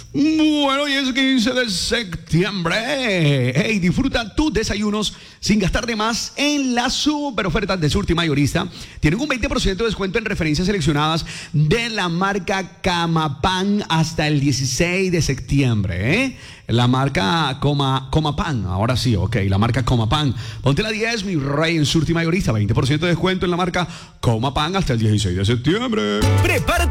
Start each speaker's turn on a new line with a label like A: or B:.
A: Bueno, y es 15 de septiembre. Hey, disfruta tus desayunos sin gastar de más en las super ofertas de Surti Mayorista. Tienen un 20% de descuento en referencias seleccionadas de la marca Camapan hasta el 16 de septiembre. La marca Comapan, ahora sí, ok, la marca Comapan. Ponte la 10, mi rey, en Surti Mayorista. 20% de descuento en la marca Comapan hasta el 16 de septiembre.
B: Prepárate